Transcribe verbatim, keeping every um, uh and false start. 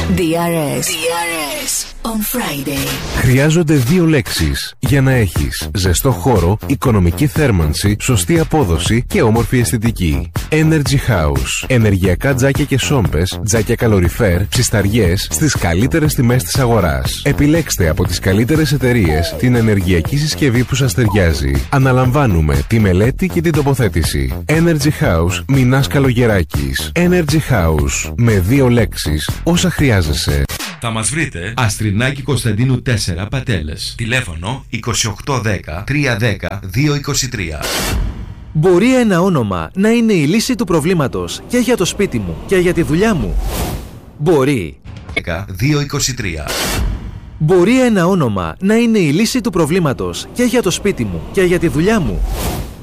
ντι αρ ες. ντι αρ ες on Friday. Χρειάζονται δύο λέξεις για να έχεις ζεστό χώρο, οικονομική θέρμανση, σωστή απόδοση και όμορφη αισθητική. Energy House. Ενεργειακά τζάκια και σόμπες, τζάκια καλοριφέρ, ψισταριές στις καλύτερες τιμές της αγοράς. Επιλέξτε από τις καλύτερες εταιρείες την ενεργειακή συσκευή που σας ταιριάζει. Αναλαμβάνουμε τη μελέτη και την τοποθέτηση. Energy House, Μινάς Καλογεράκης. Energy House. Με δύο λέξεις, όσα χρειάζεσαι. Θα μας βρείτε Αστρινάκη Κωνσταντίνου τέσσερα, Πατέλες. Τηλέφωνο είκοσι οκτώ δέκα τριακόσια δέκα διακόσια είκοσι τρία. Μπορεί ένα όνομα να είναι η λύση του προβλήματος και για το σπίτι μου και για τη δουλειά μου. Μπορεί. δέκα διακόσια είκοσι τρία. Μπορεί ένα όνομα να είναι η λύση του προβλήματος και για το σπίτι μου και για τη δουλειά μου.